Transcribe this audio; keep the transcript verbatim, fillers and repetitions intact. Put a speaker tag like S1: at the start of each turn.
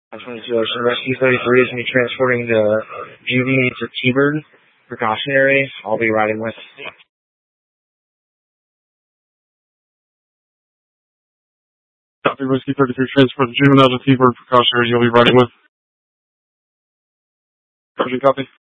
S1: twenty-two Ocean Rescue thirty-three is me transporting the Juvie to T-Bird. Precautionary, I'll be riding with.
S2: Copy, Whiskey thirty-three, transport the Juvenile to T-Bird. Precautionary, you'll be riding with. Copy.